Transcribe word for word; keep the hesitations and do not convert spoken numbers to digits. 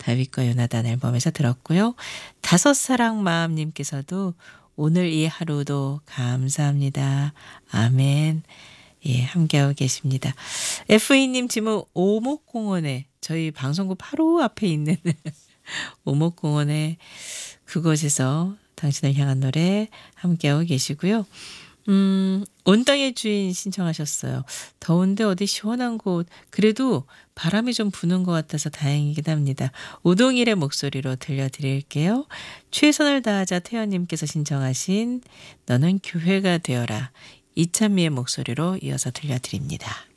다윗과 요나단 앨범에서 들었고요. 다섯사랑 마음님께서도 오늘 이 하루도 감사합니다. 아멘. 예, 함께하고 계십니다. 에프이님 지금 오목공원에 저희 방송국 바로 앞에 있는 오목공원에 그곳에서 당신을 향한 노래 함께하고 계시고요. 음, 온 땅의 주인 신청하셨어요. 더운데 어디 시원한 곳, 그래도 바람이 좀 부는 것 같아서 다행이긴 합니다. 오동일의 목소리로 들려드릴게요. 최선을 다하자 태연님께서 신청하신 너는 교회가 되어라. 이찬미의 목소리로 이어서 들려드립니다.